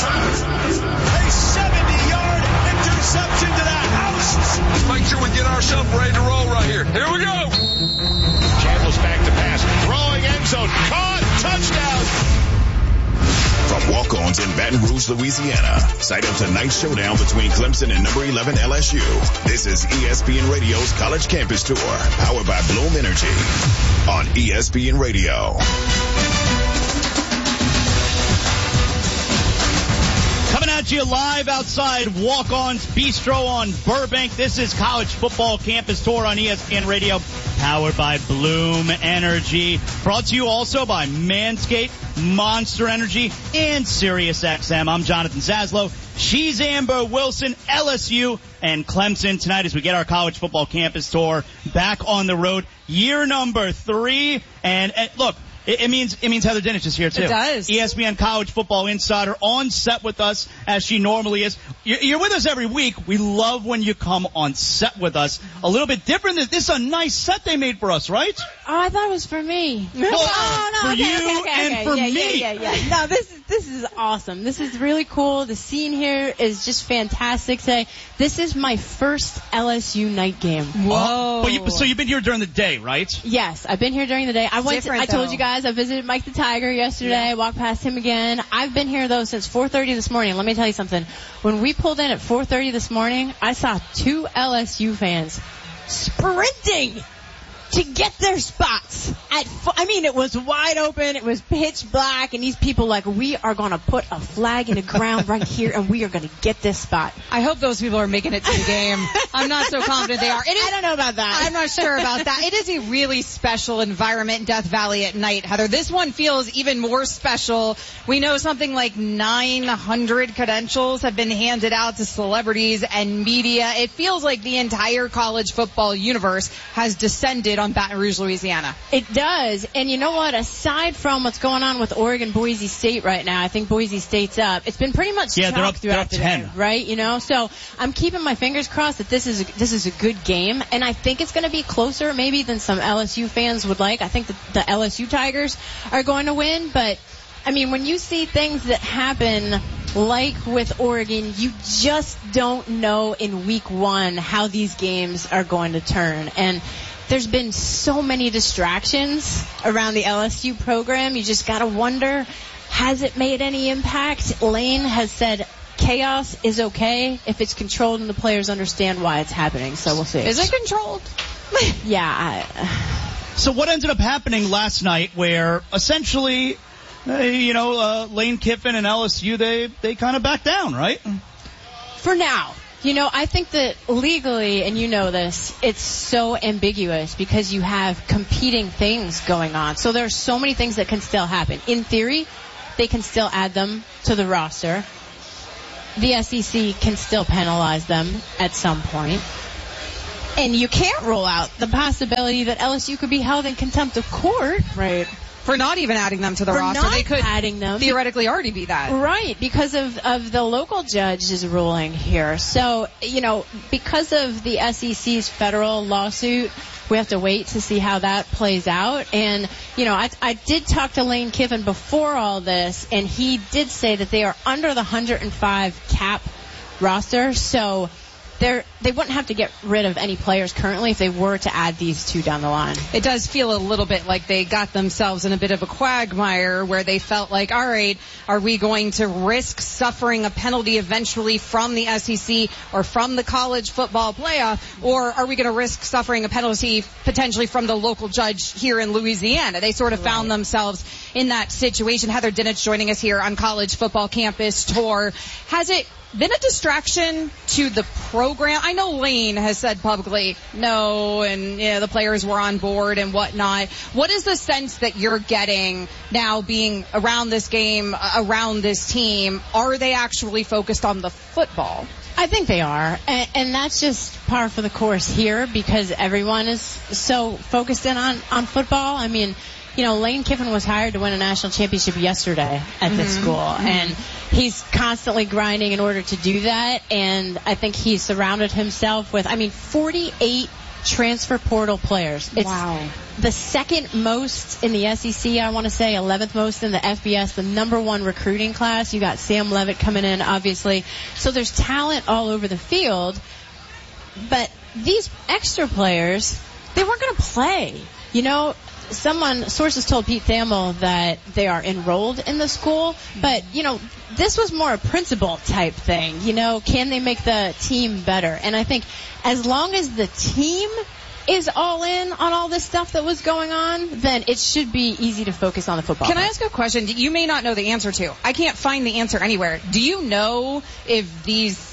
A 70-yard interception to the house. Let's make sure we get ourselves ready to roll right here. Here we go. Campbell's back to pass. Throwing end zone. Caught. Touchdown. From walk-ons in Baton Rouge, Louisiana, site of tonight's showdown between Clemson and number 11 LSU. This is ESPN Radio's College Campus Tour, powered by Bloom Energy on ESPN Radio. Coming at you live outside Walk-On's Bistro on Burbank. This is College Football Campus Tour on ESPN Radio, powered by Bloom Energy. Brought to you also by Manscaped, Monster Energy, and SiriusXM. I'm Jonathan Zaslow. She's Amber Wilson, LSU, and Clemson tonight as we get our College Football Campus Tour back on the road. Year number 3. And look, it means Heather Dinich is here too. It does. ESPN College Football Insider on set with us as she normally is. You're with us every week. We love when you come on set with us. A little bit different. This is a nice set they made for us, right? Oh, I thought it was for me. Well, for you and for me. Yeah. No, this is awesome. This is really cool. The scene here is just fantastic today. This is my first LSU night game. Whoa. So you've been here during the day, right? Yes, I've been here during the day. I told you guys I visited Mike the Tiger yesterday. I walked past him again. I've been here, though, since 4:30 this morning. Let me tell you something. When we pulled in at 4:30 this morning, I saw 2 LSU fans sprinting to get their spots. It was wide open. It was pitch black. And these people we are going to put a flag in the ground right here, and we are going to get this spot. I hope those people are making it to the game. I'm not so confident they are. I don't know about that. I'm not sure about that. It is a really special environment in Death Valley at night, Heather. This one feels even more special. We know something like 900 credentials have been handed out to celebrities and media. It feels like the entire college football universe has descended on Baton Rouge, Louisiana. It does. And you know what? Aside from what's going on with Oregon, Boise State right now, I think Boise State's up. It's been pretty much they're up throughout the 10. day, right? So I'm keeping my fingers crossed that this is a good game, and I think it's going to be closer maybe than some LSU fans would like. I think that the LSU Tigers are going to win, but when you see things that happen like with Oregon, you just don't know in week 1 how these games are going to turn. And there's been so many distractions around the LSU program. You just got to wonder, has it made any impact? Lane has said chaos is okay if it's controlled and the players understand why it's happening. So we'll see. Is it controlled? Yeah. So what ended up happening last night where essentially, Lane Kiffin and LSU, they kind of backed down, right? For now. I think that legally, and you know this, it's so ambiguous because you have competing things going on. So there are so many things that can still happen. In theory, they can still add them to the roster. The SEC can still penalize them at some point. And you can't rule out the possibility that LSU could be held in contempt of court. Right. For not even adding them to the roster. They could theoretically already be that. Right, because of the local judge's ruling here. So, because of the SEC's federal lawsuit, we have to wait to see how that plays out. And, I did talk to Lane Kiffin before all this, and he did say that they are under the 105 cap roster. So they wouldn't have to get rid of any players currently if they were to add these 2 down the line. It does feel a little bit like they got themselves in a bit of a quagmire where they felt like, all right, are we going to risk suffering a penalty eventually from the SEC or from the college football playoff, or are we going to risk suffering a penalty potentially from the local judge here in Louisiana? They sort of found themselves in that situation. Heather Dinich joining us here on College Football Campus Tour. Has it been a distraction to the program? I know Lane has said publicly no, and the players were on board and whatnot. What is the sense that you're getting now being around this game, around this team? Are they actually focused on the football? I think they are, and that's just par for the course here because everyone is so focused in on football. Lane Kiffin was hired to win a national championship yesterday at this school, and he's constantly grinding in order to do that, and I think he's surrounded himself with, 48 transfer portal players. It's wow. The second most in the SEC, I want to say, 11th most in the FBS, the number one recruiting class. You got Sam Levitt coming in, obviously. So there's talent all over the field. But these extra players, they weren't going to play. You know, sources told Pete Thamel that they are enrolled in the school, but, you know, this was more a principal type thing. You know, can they make the team better? And I think as long as the team is all in on all this stuff that was going on, then it should be easy to focus on the football. Can I ask a question you may not know the answer to? I can't find the answer anywhere. Do you know if these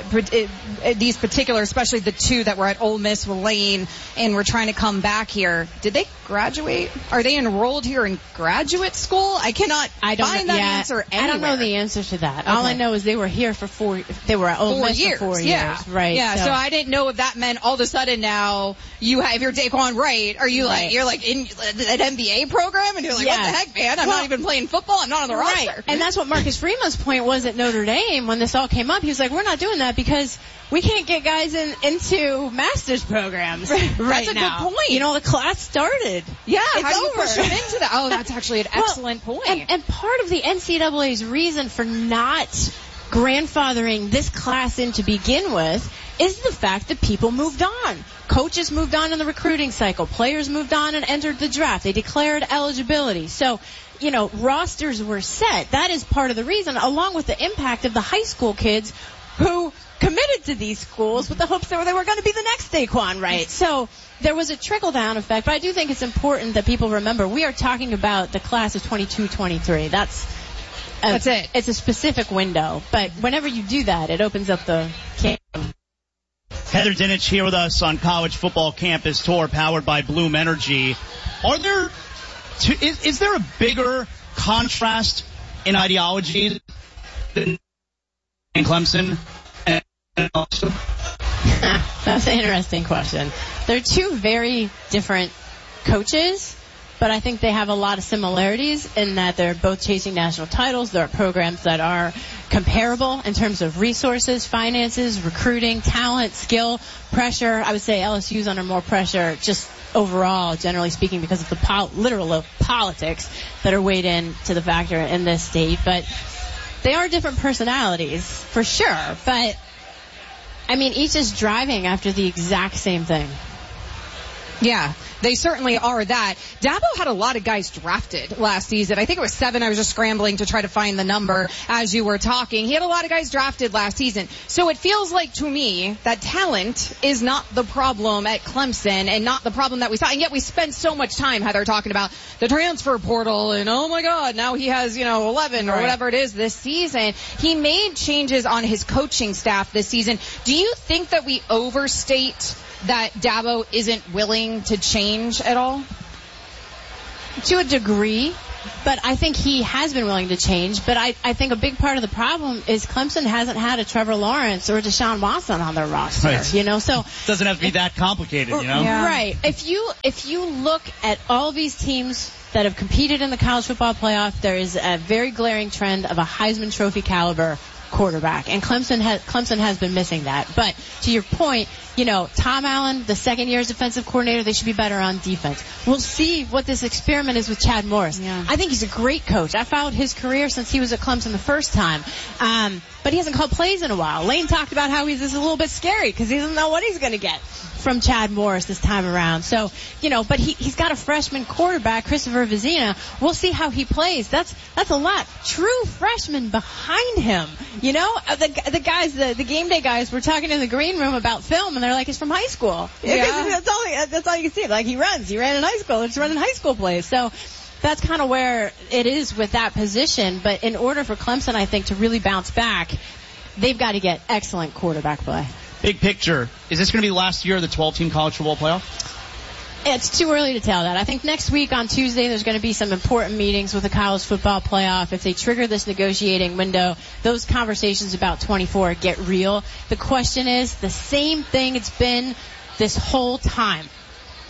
particular, especially the two that were at Ole Miss with Lane and were trying to come back here, did they graduate? Are they enrolled here in graduate school? I cannot find that answer anywhere. I don't know the answer to that. Okay. All I know is they were here for they were at Ole Miss for 4 years. Right. Yeah, so I didn't know if that meant all of a sudden now you have your Daquan Wright. Are you like, you're like in an MBA program and you're like, what the heck, man? I'm not even playing football. I'm not on the roster. And that's what Marcus Freeman's point was at Notre Dame when this all came up. He was like, we're not doing that because we can't get guys into master's programs right That's a now. good point. You know, the class started. Yeah, it's how do you over. push them into that? Oh, that's actually an excellent point. And part of the NCAA's reason for not grandfathering this class in to begin with is the fact that people moved on. Coaches moved on in the recruiting cycle. Players moved on and entered the draft. They declared eligibility. So, you know, rosters were set. That is part of the reason, along with the impact of the high school kids who committed to these schools with the hopes that they were going to be the next Daquan Wright. So there was a trickle-down effect, but I do think it's important that people remember we are talking about the class of 22-23. That's it. It's a specific window, but whenever you do that, it opens up the can. Heather Dinich here with us on College Football Campus Tour, powered by Bloom Energy. Is there a bigger contrast in ideology than in Clemson? That's an interesting question. They're two very different coaches, but I think they have a lot of similarities in that they're both chasing national titles. There are programs that are comparable in terms of resources, finances, recruiting, talent, skill, pressure. I would say LSU's under more pressure just overall, generally speaking, because of the literal politics that are weighed in to the factor in this state. But they are different personalities, for sure. But I mean, each is driving after the exact same thing. Yeah, they certainly are that. Dabo had a lot of guys drafted last season. I think it was 7. I was just scrambling to try to find the number as you were talking. He had a lot of guys drafted last season. So it feels like to me that talent is not the problem at Clemson and not the problem that we saw. And yet we spent so much time, Heather, talking about the transfer portal and, oh my God, now he has, 11 or whatever it is this season. He made changes on his coaching staff this season. Do you think that we overstate that Dabo isn't willing to change at all? To a degree, but I think he has been willing to change. But I think a big part of the problem is Clemson hasn't had a Trevor Lawrence or a Deshaun Watson on their roster. Right. So doesn't have to be that complicated, Yeah. Right. If you look at all these teams that have competed in the college football playoff, there is a very glaring trend of a Heisman Trophy caliber quarterback, and Clemson has been missing that. But to your point, Tom Allen, the second year as defensive coordinator, they should be better on defense. We'll see what this experiment is with Chad Morris. Yeah. I think he's a great coach. I followed his career since he was at Clemson the first time. But he hasn't called plays in a while. Lane talked about how he's just a little bit scary because he doesn't know what he's going to get from Chad Morris this time around. So, but he's got a freshman quarterback, Christopher Vizina. We'll see how he plays. That's a lot. True freshman behind him. The guys, the game day guys were talking in the green room about film, and they're like, he's from high school. Yeah. That's all you can see. Like, he ran in high school. He's running high school plays. So that's kind of where it is with that position. But in order for Clemson, I think, to really bounce back, they've got to get excellent quarterback play. Big picture, is this going to be the last year of the 12-team college football playoff? It's too early to tell that. I think next week on Tuesday there's going to be some important meetings with the college football playoff. If they trigger this negotiating window, those conversations about 24 get real. The question is the same thing it's been this whole time.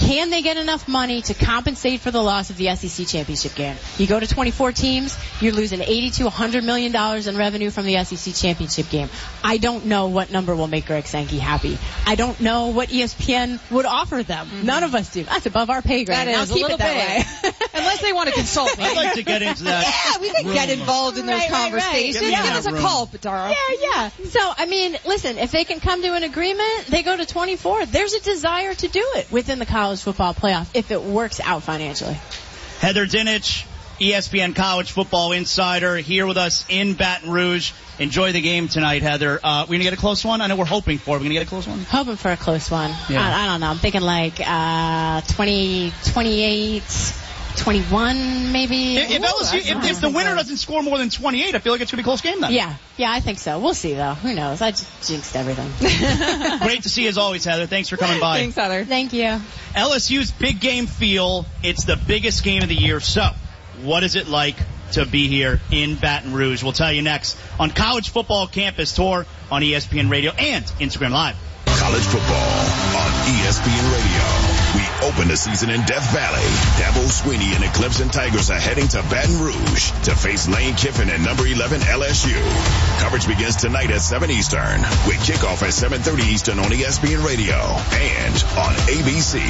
Can they get enough money to compensate for the loss of the SEC championship game? You go to 24 teams, you're losing $80 to $100 million in revenue from the SEC championship game. I don't know what number will make Greg Sankey happy. I don't know what ESPN would offer them. Mm-hmm. None of us do. That's above our pay grade. That is I'll keep a little it that bit. way. Unless they want to consult me. I'd like to get into that. Yeah, we can get involved in those conversations. Right. Give us a call, Patara. Yeah. So, I mean, listen, if they can come to an agreement, they go to 24. There's a desire to do it within the college football playoff if it works out financially. Heather Dinich, ESPN College Football Insider, here with us in Baton Rouge. Enjoy the game tonight, Heather. We're going to get a close one? I know we're hoping for. We're going to get a close one? Hoping for a close one. Yeah. I don't know. I'm thinking like 20, 28, 21 maybe. If the winner doesn't score more than 28, I feel like it's going to be a close game then. Yeah, I think so. We'll see, though. Who knows? I just jinxed everything. Great to see you as always, Heather. Thanks for coming by. Thanks, Heather. Thank you. LSU's big game feel. It's the biggest game of the year. So, what is it like to be here in Baton Rouge? We'll tell you next on College Football Campus Tour on ESPN Radio and Instagram Live. College football on ESPN Radio. We open the season in Death Valley. Dabo Swinney and the Clemson Tigers are heading to Baton Rouge to face Lane Kiffin and number 11 LSU. Coverage begins tonight at 7 Eastern with kickoff at 7:30 Eastern on ESPN Radio and on ABC.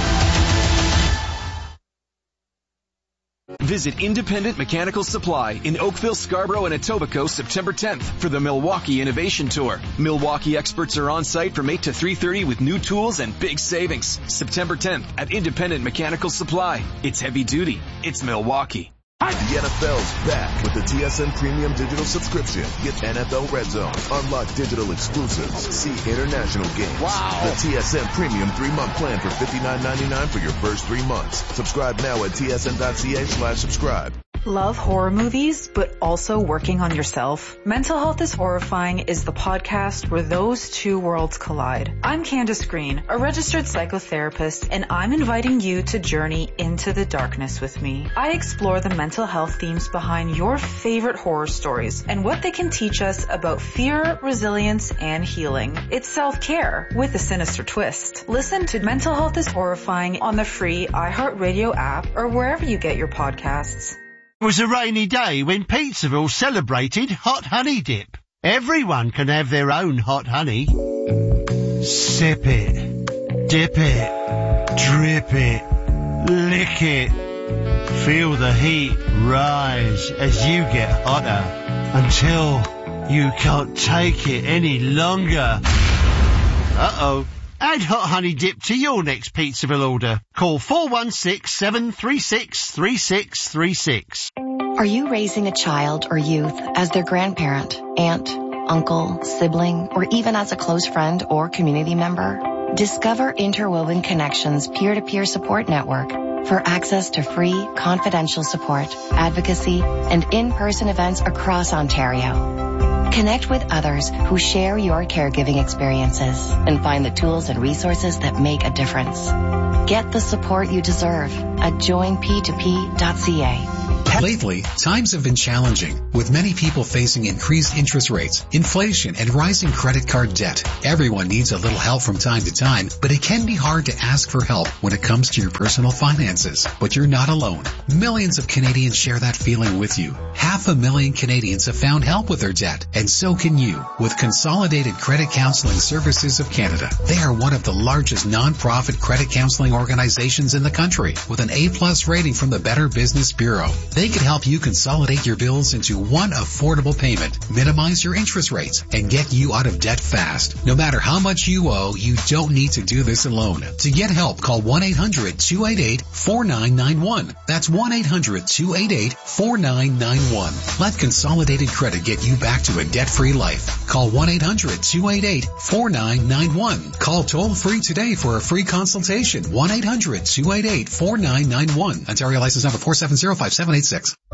Visit Independent Mechanical Supply in Oakville, Scarborough, and Etobicoke September 10th for the Milwaukee Innovation Tour. Milwaukee experts are on site from 8 to 3:30 with new tools and big savings. September 10th at Independent Mechanical Supply. It's heavy duty. It's Milwaukee. The NFL's back with the TSN Premium Digital Subscription. Get NFL Red Zone, unlock digital exclusives, see international games. Wow. The TSN Premium 3-month plan for $59.99 for your first 3 months. Subscribe now at tsn.ca/subscribe. Love horror movies, but also working on yourself? Mental Health is Horrifying is the podcast where those two worlds collide. I'm Candace Green, a registered psychotherapist, and I'm inviting you to journey into the darkness with me. I explore the mental health themes behind your favorite horror stories and what they can teach us about fear, resilience, and healing. It's self-care with a sinister twist. Listen to Mental Health is Horrifying on the free iHeartRadio app or wherever you get your podcasts. It was a rainy day when Pizzaville celebrated Hot Honey Dip. Everyone can have their own hot honey. Sip it, dip it, drip it, lick it. Feel the heat rise as you get hotter until you can't take it any longer. Uh-oh. Add Hot Honey Dip to your next Pizzaville order. Call 416-736-3636. Are you raising a child or youth as their grandparent, aunt, uncle, sibling, or even as a close friend or community member? Discover Interwoven Connections peer-to-peer support network for access to free, confidential support, advocacy, and in-person events across Ontario. Connect with others who share your caregiving experiences and find the tools and resources that make a difference. Get the support you deserve at joinp2p.ca. Lately, times have been challenging, with many people facing increased interest rates, inflation, and rising credit card debt. Everyone needs a little help from time to time, but it can be hard to ask for help when it comes to your personal finances. But you're not alone. Millions of Canadians share that feeling with you. 500,000 Canadians have found help with their debt, and so can you with Consolidated Credit Counseling Services of Canada. They are one of the largest non-profit credit counseling organizations in the country, with an A+ rating from the Better Business Bureau. They can help you consolidate your bills into one affordable payment, minimize your interest rates, and get you out of debt fast. No matter how much you owe, you don't need to do this alone. To get help, call 1-800-288-4991. That's 1-800-288-4991. Let Consolidated Credit get you back to a debt-free life. Call 1-800-288-4991. Call toll-free today for a free consultation. 1-800-288-4991. Ontario license number 4705786.